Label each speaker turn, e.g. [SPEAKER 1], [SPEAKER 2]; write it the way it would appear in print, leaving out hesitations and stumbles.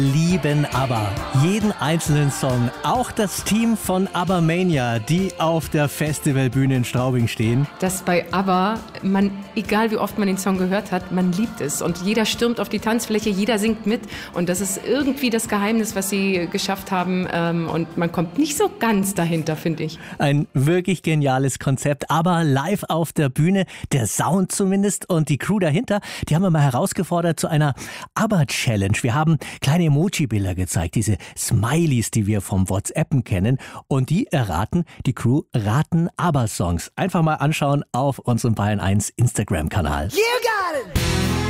[SPEAKER 1] lieben ABBA. Jeden einzelnen Song. Auch das Team von ABBA-Mania, die auf der Festivalbühne in Straubing stehen.
[SPEAKER 2] Dass bei ABBA, egal wie oft man den Song gehört hat, man liebt es. Und jeder stürmt auf die Tanzfläche, jeder singt mit. Und das ist irgendwie das Geheimnis, was sie geschafft haben. Und man kommt nicht so ganz dahinter, finde ich.
[SPEAKER 1] Ein wirklich geniales Konzept. ABBA live auf der Bühne, der Sound zumindest. Und die Crew dahinter, die haben wir mal herausgefordert zu einer ABBA-Challenge. Wir haben kleine Emoji-Bilder gezeigt, diese Smileys, die wir vom WhatsAppen kennen. Und die die Crew raten ABBA-Songs. Einfach mal anschauen auf unserem Bayern 1 Instagram-Kanal.
[SPEAKER 3] You got